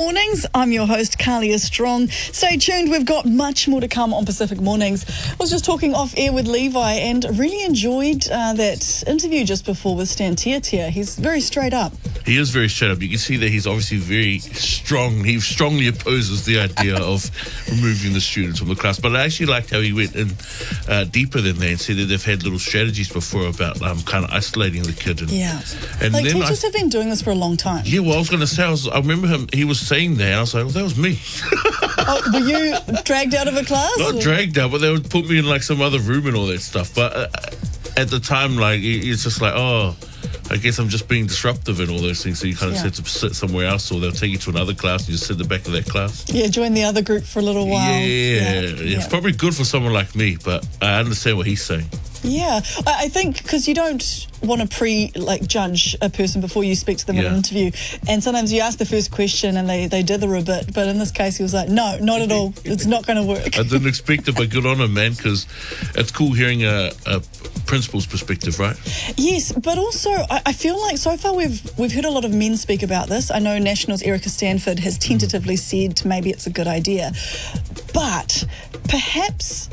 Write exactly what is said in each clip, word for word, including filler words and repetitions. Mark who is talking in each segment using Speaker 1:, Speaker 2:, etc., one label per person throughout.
Speaker 1: Mornings. I'm your host, Carlia Strong. Stay tuned. We've got much more to come on Pacific Mornings. I was just talking off air with Levi and really enjoyed uh, that interview just before with Stan Tiatia. He's very straight up.
Speaker 2: He is very straight up. You can see that he's obviously very strong. He strongly opposes the idea of removing the students from the class. But I actually liked how he went in uh, deeper than that and said that they've had little strategies before about um, kind of isolating the kid. And,
Speaker 1: yeah.
Speaker 2: And
Speaker 1: like
Speaker 2: then
Speaker 1: teachers
Speaker 2: I,
Speaker 1: have been doing this for a long time.
Speaker 2: Yeah, well, I was going to say, I, was, I remember him, he was saying that, and I was like, well, that was me.
Speaker 1: Oh, were you dragged out of a class?
Speaker 2: Not
Speaker 1: or?
Speaker 2: dragged out, but they would put me in like some other room and all that stuff. But uh, at the time, like, it's just like, oh, I guess I'm just being disruptive and all those things. So you kind of
Speaker 1: yeah.
Speaker 2: have to sit somewhere else, or they'll take you to another class and you just sit in the back of that class.
Speaker 1: Yeah, join the other group for a little while.
Speaker 2: Yeah,
Speaker 1: yeah.
Speaker 2: yeah.
Speaker 1: yeah.
Speaker 2: It's probably good for someone like me, but I understand what he's saying.
Speaker 1: Yeah, I, I think because you don't want to pre like judge a person before you speak to them
Speaker 2: yeah.
Speaker 1: in an interview, and sometimes you ask the first question and they they dither a bit, but in this case he was like, no, not at all, it's not going to work.
Speaker 2: I didn't expect it, but good on him, man, because it's cool hearing a, a principal's perspective, right?
Speaker 1: Yes, but also I, I feel like so far we've we've heard a lot of men speak about this. I know Nationals' Erica Stanford has tentatively said maybe it's a good idea, but perhaps,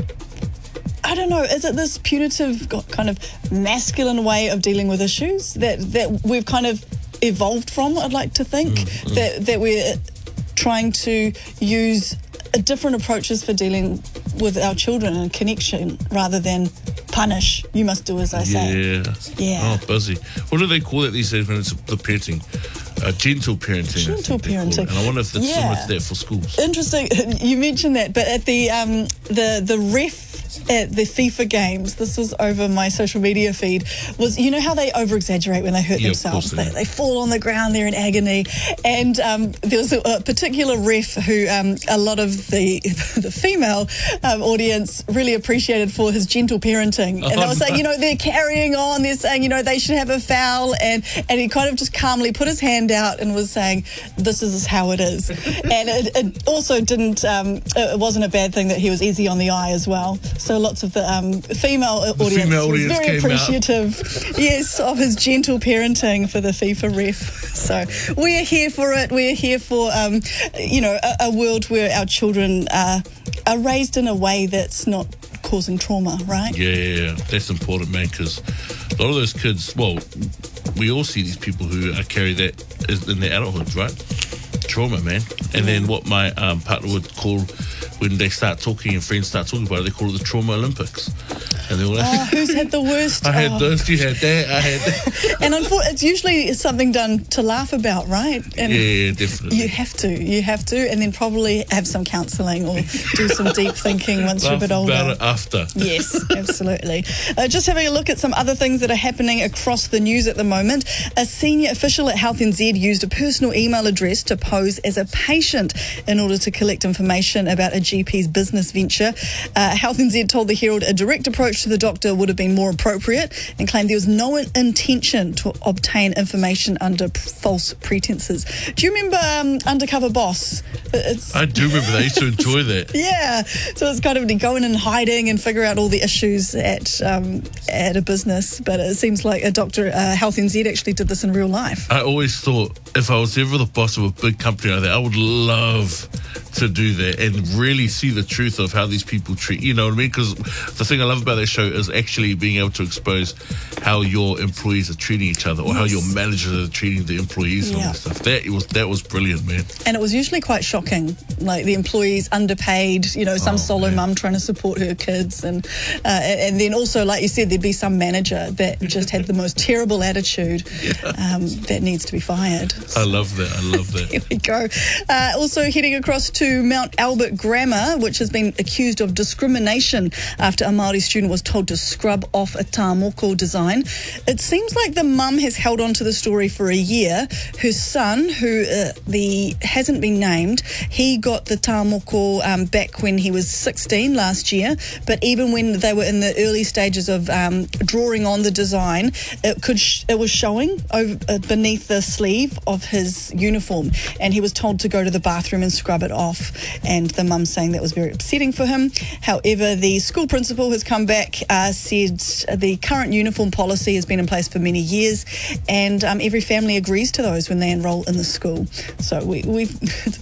Speaker 1: I don't know, is it this punitive kind of masculine way of dealing with issues that, that we've kind of evolved from, I'd like to think, mm-hmm. that, that we're trying to use different approaches for dealing with our children and connection rather than punish, you must do as I say.
Speaker 2: Yeah.
Speaker 1: Yeah.
Speaker 2: Oh, busy. What do they call it these days when it's the parenting? Uh, gentle parenting.
Speaker 1: Gentle parenting.
Speaker 2: And I wonder if that's
Speaker 1: yeah.
Speaker 2: similar to that for schools.
Speaker 1: Interesting. You mentioned that, but at the um, the the ref at the FIFA games, this was over my social media feed, was, you know how they over-exaggerate when they hurt
Speaker 2: yeah,
Speaker 1: themselves?
Speaker 2: They,
Speaker 1: they, they fall on the ground, they're in agony. And um, there was a, a particular ref who um, a lot of the the female um, audience really appreciated for his gentle parenting. And oh, they were saying, no. you know, they're carrying on, they're saying, you know, they should have a foul. And, and he kind of just calmly put his hand out and was saying, this is how it is. And it, it also didn't, um, it wasn't a bad thing that he was easy on the eye as well. So lots of the um, female
Speaker 2: the
Speaker 1: audience
Speaker 2: female
Speaker 1: was
Speaker 2: audience
Speaker 1: very appreciative, yes, of his gentle parenting for the FIFA ref. So we're here for it. We're here for, um, you know, a, a world where our children uh, are raised in a way that's not causing trauma, right?
Speaker 2: Yeah, yeah, yeah. That's important, man, because a lot of those kids, well, we all see these people who carry that in their adulthood, right? Trauma, man. And yeah. then what my um, partner would call, when they start talking and friends start talking about it, they call it the Trauma Olympics. And they're all like,
Speaker 1: oh, who's had the worst?
Speaker 2: I had
Speaker 1: oh.
Speaker 2: this, you had that, I had that.
Speaker 1: And unfortunately, it's usually something done to laugh about, right? And
Speaker 2: yeah, yeah, definitely.
Speaker 1: You have to, you have to, and then probably have some counselling or do some deep thinking once you're a bit older.
Speaker 2: About it after.
Speaker 1: Yes, absolutely. Uh, just having a look at some other things that are happening across the news at the moment. A senior official at Health N Z used a personal email address to pose as a patient in order to collect information about a G P's business venture. Uh, Health N Z told the Herald a direct approach to the doctor would have been more appropriate and claimed there was no intention to obtain information under p- false pretenses. Do you remember um, Undercover Boss? It's,
Speaker 2: I do remember that. I used to enjoy that.
Speaker 1: Yeah. So it's kind of go in and hiding and figure out all the issues at um, at a business. But it seems like a doctor, uh, Health N Z actually did this in real life.
Speaker 2: I always thought if I was ever the boss of a big company like that, I would love to do that and really see the truth of how these people treat, you know what I mean? Because the thing I love about that show is actually being able to expose how your employees are treating each other or yes. how your managers are treating the employees and
Speaker 1: yeah.
Speaker 2: all that stuff. That was that was brilliant, man.
Speaker 1: And it was usually quite shocking, like the employees underpaid, you know, some oh, solo man. mum trying to support her kids, and uh, and then also, like you said, there'd be some manager that just had the most terrible attitude yeah. um, that needs to be fired.
Speaker 2: I love that. I love that.
Speaker 1: Here we go. Uh, also heading across to Mount Albert Grammar, which has been accused of discrimination after a Māori student was told to scrub off a tā moko design. It seems like the mum has held on to the story for a year. Her son, who uh, the hasn't been named, he got the tā moko um, back when he was sixteen last year, but even when they were in the early stages of um, drawing on the design, it could sh- it was showing over, uh, beneath the sleeve of his uniform, and he was told to go to the bathroom and scrub it off, and the mum saying that was very upsetting for him. However, the school principal has come back, uh, said the current uniform policy has been in place for many years, and um, every family agrees to those when they enrol in the school. So we, we've